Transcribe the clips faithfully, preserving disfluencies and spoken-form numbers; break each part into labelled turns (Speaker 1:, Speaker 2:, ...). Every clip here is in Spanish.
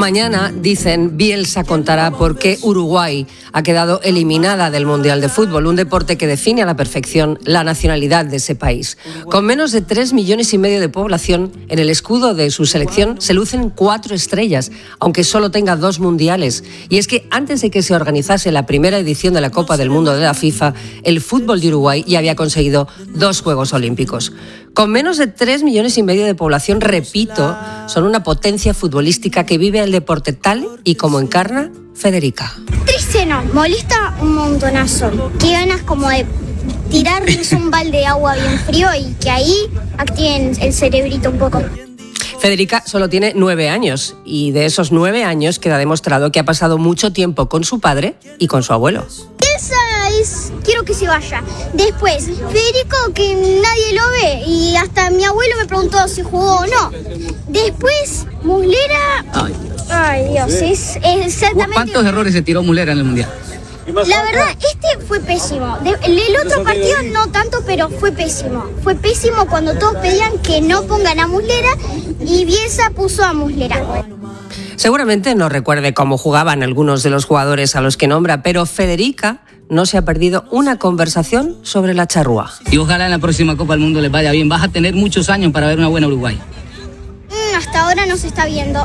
Speaker 1: Mañana, dicen, Bielsa contará por qué Uruguay ha quedado eliminada del Mundial de Fútbol, un deporte que define a la perfección la nacionalidad de ese país. Con menos de tres millones y medio de población, en el escudo de su selección se lucen cuatro estrellas, aunque solo tenga dos mundiales. Y es que antes de que se organizase la primera edición de la Copa del Mundo de la FIFA, el fútbol de Uruguay ya había conseguido dos Juegos Olímpicos. Con menos de tres millones y medio de población, repito, son una potencia futbolística que vive el deporte tal y como encarna Federica.
Speaker 2: Triste no, molesta un montonazo. Qué ganas como de tirarles un balde de agua bien frío y que ahí activen el cerebrito un poco.
Speaker 1: Federica solo tiene nueve años y de esos nueve años queda demostrado que ha pasado mucho tiempo con su padre y con su abuelo.
Speaker 2: Esa es... quiero que se vaya. Después, Federico, que nadie lo ve y hasta mi abuelo me preguntó si jugó o no. Después, Muslera... Ay, Ay Dios, es, es exactamente...
Speaker 3: ¿Cuántos errores se tiró Muslera en el Mundial?
Speaker 2: La verdad, este fue pésimo. De, el otro partido no tanto, pero fue pésimo. Fue pésimo cuando todos pedían que no pongan a Muslera y Bielsa puso a Muslera.
Speaker 1: Seguramente no recuerde cómo jugaban algunos de los jugadores a los que nombra, pero Federica no se ha perdido una conversación sobre la charrúa.
Speaker 3: Y ojalá en la próxima Copa del Mundo les vaya bien. Vas a tener muchos años para ver una buena Uruguay.
Speaker 2: Mm, hasta ahora no se está viendo.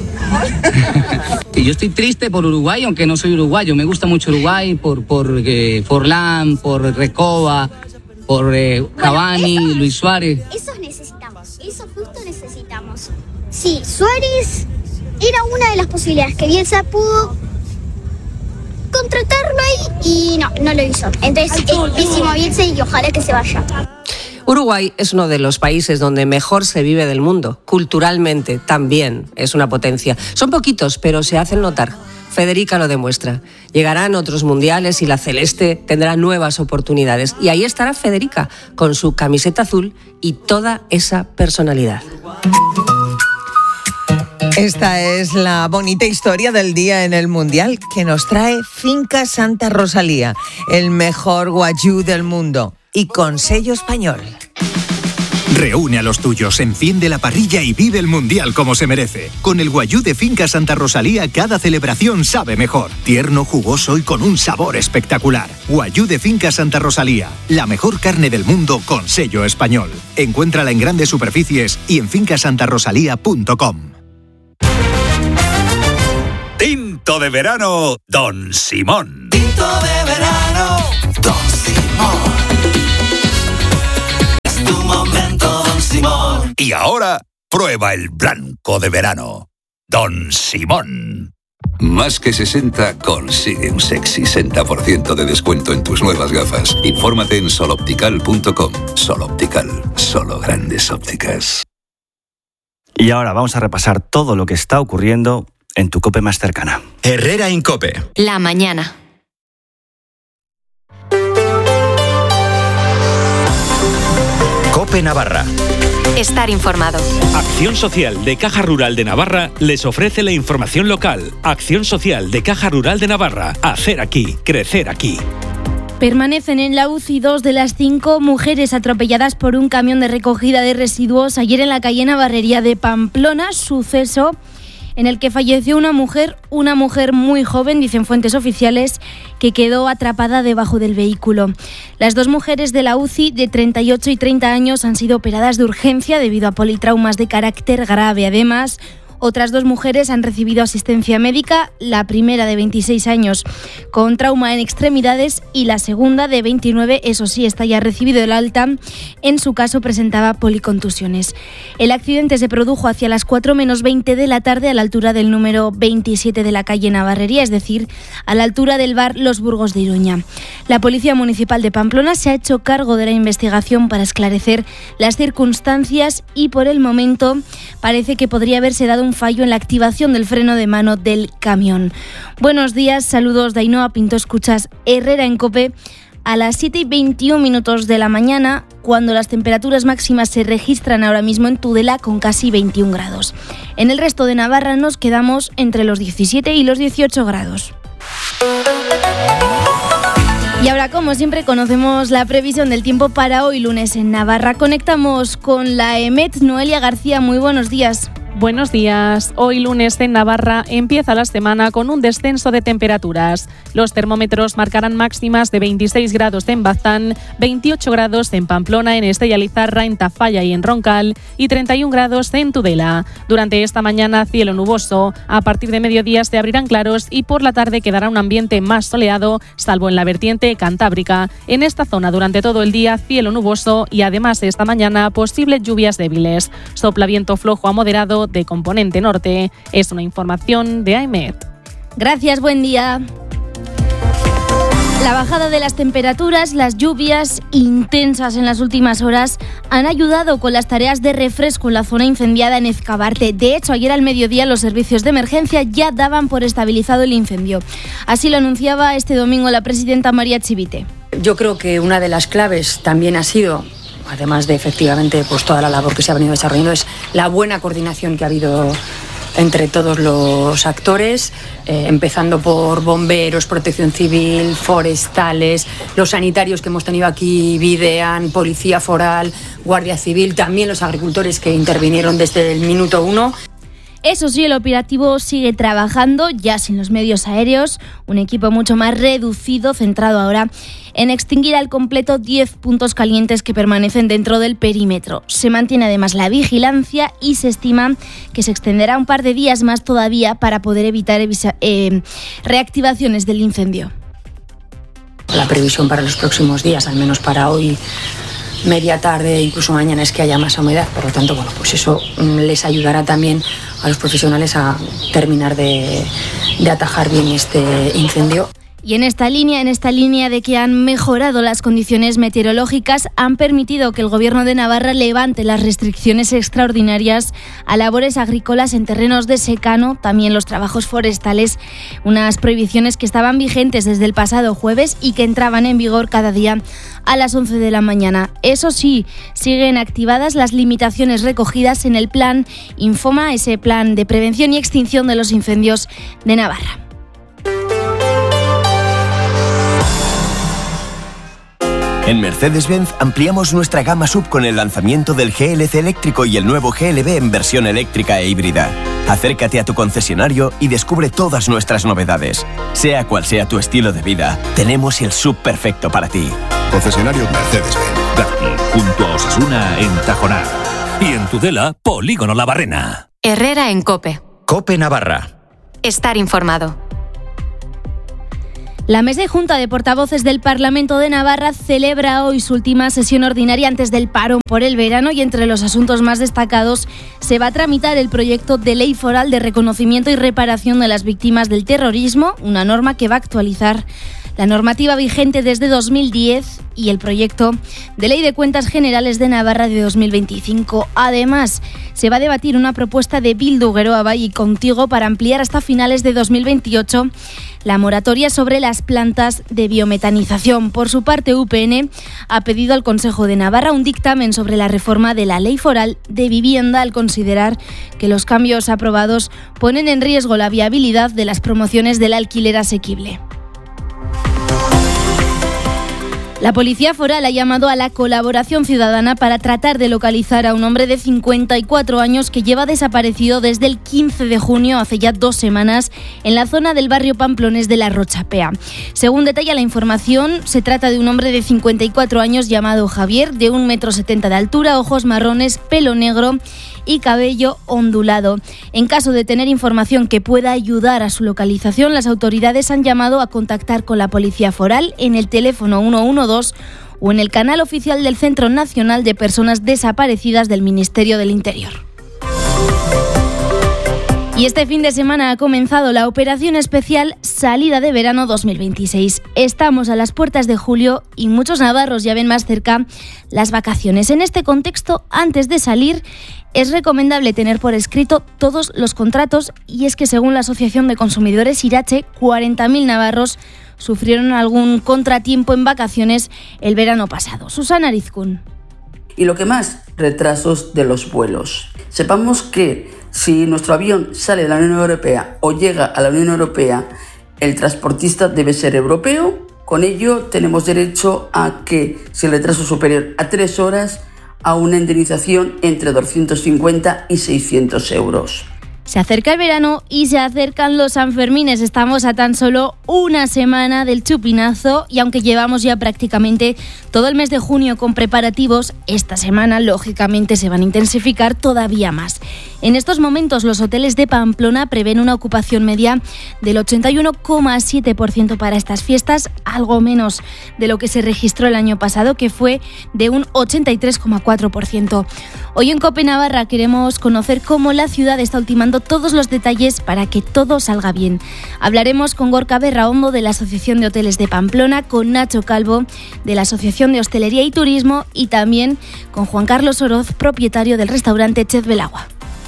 Speaker 3: Y yo estoy triste por Uruguay, aunque no soy uruguayo. Me gusta mucho Uruguay por, por eh, Forlán, por Recoba, por eh, Cavani, bueno, eso, Luis Suárez.
Speaker 2: Eso necesitamos, eso justo necesitamos. Sí, Suárez era una de las posibilidades que Bielsa pudo contratarlo ahí y no, no lo hizo. Entonces, es pésimo Bielsa y ojalá que se vaya.
Speaker 1: Uruguay es uno de los países donde mejor se vive del mundo. Culturalmente también es una potencia. Son poquitos, pero se hacen notar. Federica lo demuestra. Llegarán otros mundiales y la celeste tendrá nuevas oportunidades. Y ahí estará Federica, con su camiseta azul y toda esa personalidad.
Speaker 4: Esta es la bonita historia del día en el Mundial que nos trae Finca Santa Rosalía, el mejor guayú del mundo y con sello español.
Speaker 5: Reúne a los tuyos, enciende la parrilla y vive el Mundial como se merece. Con el guayú de Finca Santa Rosalía, cada celebración sabe mejor. Tierno, jugoso y con un sabor espectacular. Guayú de Finca Santa Rosalía, la mejor carne del mundo con sello español. Encuéntrala en grandes superficies y en finca santa rosalía punto com.
Speaker 6: Tinto de verano, Don Simón.
Speaker 7: Tinto de verano, Don Simón. Es tu momento, Don Simón.
Speaker 6: Y ahora, prueba el blanco de verano, Don Simón.
Speaker 8: Más que sesenta consigue un sexy sesenta por ciento de descuento en tus nuevas gafas. Infórmate en sol optical punto com. Sol Optical, solo grandes ópticas.
Speaker 9: Y ahora vamos a repasar todo lo que está ocurriendo en tu COPE más cercana.
Speaker 6: Herrera Incope.
Speaker 10: La mañana.
Speaker 6: COPE Navarra.
Speaker 10: Estar informado.
Speaker 11: Acción Social de Caja Rural de Navarra les ofrece la información local. Acción Social de Caja Rural de Navarra. Hacer aquí, crecer aquí.
Speaker 12: Permanecen en la U C I dos de las cinco mujeres atropelladas por un camión de recogida de residuos ayer en la calle Navarrería de Pamplona, suceso en el que falleció una mujer, una mujer muy joven, dicen fuentes oficiales, que quedó atrapada debajo del vehículo. Las dos mujeres de la U C I, de treinta y ocho y treinta años, han sido operadas de urgencia debido a politraumas de carácter grave. Además, otras dos mujeres han recibido asistencia médica, la primera de veintiséis años con trauma en extremidades y la segunda de veintinueve, eso sí, está ya recibido el alta, en su caso presentaba policontusiones. El accidente se produjo hacia las cuatro menos veinte de la tarde a la altura del número veintisiete de la calle Navarrería, es decir, a la altura del bar Los Burgos de Iruña. La Policía Municipal de Pamplona se ha hecho cargo de la investigación para esclarecer las circunstancias y por el momento parece que podría haberse dado un fallo en la activación del freno de mano del camión. Buenos días, saludos de Ainhoa Pinto, escuchas Herrera en COPE a las siete y veintiún minutos de la mañana, cuando las temperaturas máximas se registran ahora mismo en Tudela con casi veintiún grados. En el resto de Navarra nos quedamos entre los diecisiete y los dieciocho grados. Y ahora, como siempre, conocemos la previsión del tiempo para hoy lunes en Navarra. Conectamos con la EMET. Noelia García, muy buenos días.
Speaker 13: Buenos días. Hoy lunes en Navarra empieza la semana con un descenso de temperaturas. Los termómetros marcarán máximas de veintiséis grados en Baztán, veintiocho grados en Pamplona, en Estella Lizarra, en Tafalla y en Roncal y treinta y un grados en Tudela. Durante esta mañana cielo nuboso. A partir de mediodía se abrirán claros y por la tarde quedará un ambiente más soleado, salvo en la vertiente cantábrica. En esta zona durante todo el día cielo nuboso y además esta mañana posibles lluvias débiles. Sopla viento flojo a moderado de componente norte. Es una información de AEMET.
Speaker 12: Gracias, buen día. La bajada de las temperaturas, las lluvias intensas en las últimas horas han ayudado con las tareas de refresco en la zona incendiada en Ezcabarte. De hecho, ayer al mediodía los servicios de emergencia ya daban por estabilizado el incendio. Así lo anunciaba este domingo la presidenta María Chivite.
Speaker 14: Yo creo que una de las claves también ha sido, además de efectivamente pues toda la labor que se ha venido desarrollando, es la buena coordinación que ha habido entre todos los actores, eh, empezando por bomberos, protección civil, forestales, los sanitarios que hemos tenido aquí, Videan, Policía Foral, Guardia Civil, también los agricultores que intervinieron desde el minuto uno.
Speaker 12: Eso sí, el operativo sigue trabajando, ya sin los medios aéreos, un equipo mucho más reducido, centrado ahora en extinguir al completo diez puntos calientes que permanecen dentro del perímetro. Se mantiene además la vigilancia y se estima que se extenderá un par de días más todavía para poder evitar evisa- eh, reactivaciones del incendio.
Speaker 14: La previsión para los próximos días, al menos para hoy, media tarde, incluso mañana, es que haya más humedad. Por lo tanto, bueno, pues eso les ayudará también a los profesionales a terminar de, de atajar bien este incendio.
Speaker 12: Y en esta línea, en esta línea de que han mejorado las condiciones meteorológicas, han permitido que el Gobierno de Navarra levante las restricciones extraordinarias a labores agrícolas en terrenos de secano, también los trabajos forestales, unas prohibiciones que estaban vigentes desde el pasado jueves y que entraban en vigor cada día a las once de la mañana. Eso sí, siguen activadas las limitaciones recogidas en el plan Infoma, ese plan de prevención y extinción de los incendios de Navarra.
Speaker 15: En Mercedes-Benz ampliamos nuestra gama sub con el lanzamiento del G L C eléctrico y el nuevo G L B en versión eléctrica e híbrida. Acércate a tu concesionario y descubre todas nuestras novedades. Sea cual sea tu estilo de vida, tenemos el sub perfecto para ti.
Speaker 6: Concesionario Mercedes-Benz.
Speaker 11: Darty, junto a Osasuna en Tajonar. Y en Tudela, Polígono La Barrena.
Speaker 10: Herrera en COPE.
Speaker 6: COPE Navarra.
Speaker 10: Estar informado.
Speaker 12: La Mesa y Junta de Portavoces del Parlamento de Navarra celebra hoy su última sesión ordinaria antes del parón por el verano y entre los asuntos más destacados se va a tramitar el proyecto de ley foral de reconocimiento y reparación de las víctimas del terrorismo, una norma que va a actualizar la normativa vigente desde dos mil diez y el proyecto de Ley de Cuentas Generales de Navarra de dos mil veinticinco. Además, se va a debatir una propuesta de Bildu, Geroa y Contigo para ampliar hasta finales de dos mil veintiocho la moratoria sobre las plantas de biometanización. Por su parte, U P N ha pedido al Consejo de Navarra un dictamen sobre la reforma de la Ley Foral de Vivienda al considerar que los cambios aprobados ponen en riesgo la viabilidad de las promociones del alquiler asequible. La Policía Foral ha llamado a la colaboración ciudadana para tratar de localizar a un hombre de cincuenta y cuatro años que lleva desaparecido desde el quince de junio, hace ya dos semanas, en la zona del barrio Pamplones de la Rochapea. Según detalla la información, se trata de un hombre de cincuenta y cuatro años llamado Javier, de un metro setenta de altura, ojos marrones, pelo negro y cabello ondulado. En caso de tener información que pueda ayudar a su localización, las autoridades han llamado a contactar con la Policía Foral en el teléfono uno uno dos o en el canal oficial del Centro Nacional de Personas Desaparecidas del Ministerio del Interior. Y este fin de semana ha comenzado la operación especial Salida de Verano dos mil veintiséis. Estamos a las puertas de julio y muchos navarros ya ven más cerca las vacaciones. En este contexto, antes de salir, es recomendable tener por escrito todos los contratos y es que según la Asociación de Consumidores Irache, cuarenta mil navarros sufrieron algún contratiempo en vacaciones el verano pasado. Susana Arizcún.
Speaker 16: Y lo que más, retrasos de los vuelos. Sepamos que si nuestro avión sale de la Unión Europea o llega a la Unión Europea, el transportista debe ser europeo. Con ello tenemos derecho a que, si el retraso es superior a tres horas, a una indemnización entre doscientos cincuenta y seiscientos euros.
Speaker 12: Se acerca el verano y se acercan los Sanfermines. Estamos a tan solo una semana del chupinazo y aunque llevamos ya prácticamente todo el mes de junio con preparativos, esta semana lógicamente se van a intensificar todavía más. En estos momentos los hoteles de Pamplona prevén una ocupación media del ochenta y uno coma siete por ciento para estas fiestas, algo menos de lo que se registró el año pasado, que fue de un ochenta y tres coma cuatro por ciento. Hoy en COPE Navarra queremos conocer cómo la ciudad está ultimando todos los detalles para que todo salga bien. Hablaremos con Gorka Berraondo de la Asociación de Hoteles de Pamplona, con Nacho Calvo de la Asociación de Hostelería y Turismo y también con Juan Carlos Oroz, propietario del restaurante Chef Belagua.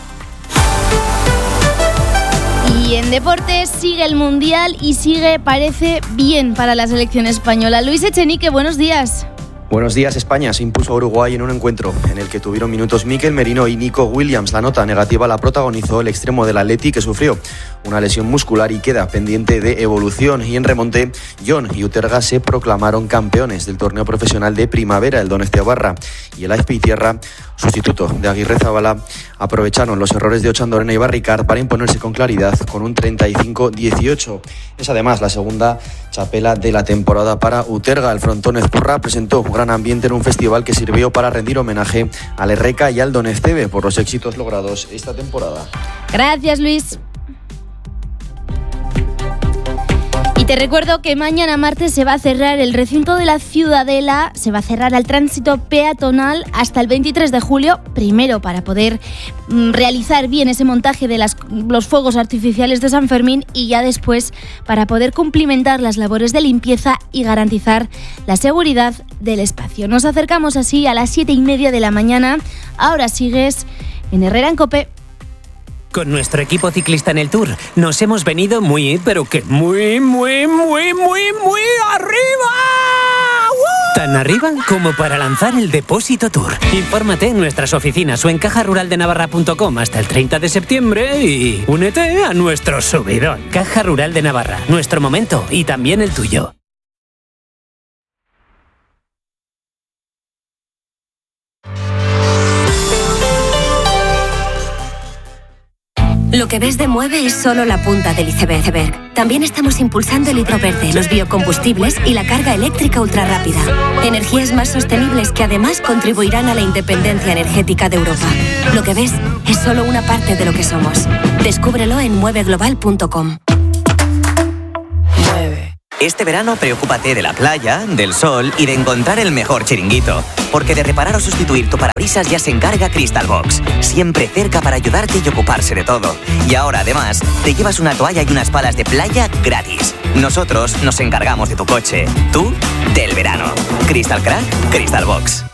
Speaker 12: Y en deportes sigue el Mundial y sigue, parece, bien para la selección española. Luis Echenique, buenos días.
Speaker 17: Buenos días. España se impuso a Uruguay en un encuentro en el que tuvieron minutos Mikel Merino y Nico Williams. La nota negativa la protagonizó el extremo del Atleti, que sufrió una lesión muscular y queda pendiente de evolución. Y en remonte, Jon y Uterga se proclamaron campeones del torneo profesional de primavera. El Donostiarra y el Azpeitia, sustituto de Aguirrezabala, aprovecharon los errores de Ochandorena y Barricard para imponerse con claridad con un treinta y cinco dieciocho. Es además la segunda chapela de la temporada para Uterga. El frontón Ezpurra presentó un gran ambiente en un festival que sirvió para rendir homenaje al Erreka y al Doneztebe por los éxitos logrados esta temporada.
Speaker 12: Gracias, Luis. Y te recuerdo que mañana martes se va a cerrar el recinto de la Ciudadela, se va a cerrar al tránsito peatonal hasta el veintitrés de julio, primero para poder mm, realizar bien ese montaje de las, los fuegos artificiales de San Fermín y ya después para poder cumplimentar las labores de limpieza y garantizar la seguridad del espacio. Nos acercamos así a las siete y media de la mañana. Ahora sigues en Herrera en COPE.
Speaker 18: Con nuestro equipo ciclista en el Tour nos hemos venido muy, pero que muy, muy, muy, muy, muy arriba. ¡Uh! Tan arriba como para lanzar el Depósito Tour. Infórmate en nuestras oficinas o en caja rural de navarra punto com hasta el treinta de septiembre y únete a nuestro subidón. Caja Rural de Navarra, nuestro momento y también el tuyo.
Speaker 19: Lo que ves de Mueve es solo la punta del iceberg. También estamos impulsando el hidroverde, los biocombustibles y la carga eléctrica ultrarrápida. Energías más sostenibles que además contribuirán a la independencia energética de Europa. Lo que ves es solo una parte de lo que somos. Descúbrelo en mueve global punto com.
Speaker 20: Este verano preocúpate de la playa, del sol y de encontrar el mejor chiringuito. Porque de reparar o sustituir tu parabrisas ya se encarga Crystal Box. Siempre cerca para ayudarte y ocuparse de todo. Y ahora además te llevas una toalla y unas palas de playa gratis. Nosotros nos encargamos de tu coche. Tú, del verano. Crystal Crack, Crystal Box.